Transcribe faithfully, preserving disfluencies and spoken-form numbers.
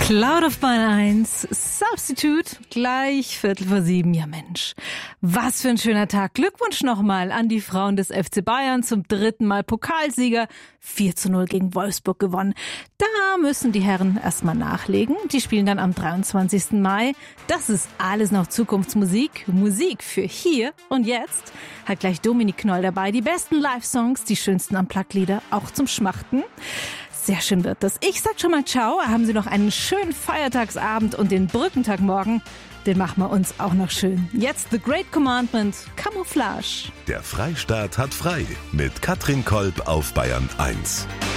Cloud of Bayern eins, Substitute, gleich Viertel vor sieben. Ja Mensch, was für ein schöner Tag. Glückwunsch nochmal an die Frauen des F C Bayern zum dritten Mal Pokalsieger. vier zu null gegen Wolfsburg gewonnen. Da müssen die Herren erstmal nachlegen. Die spielen dann am dreiundzwanzigsten Mai. Das ist alles noch Zukunftsmusik. Musik für hier und jetzt. Hat gleich Dominik Knoll dabei. Die besten Live-Songs, die schönsten Unplugged-Lieder, auch zum Schmachten. Sehr schön wird das. Ich sag schon mal ciao. Haben Sie noch einen schönen Feiertagsabend und den Brückentag morgen. Den machen wir uns auch noch schön. Jetzt The Great Commandment, Camouflage. Der Freistaat hat frei mit Katrin Kolb auf Bayern eins.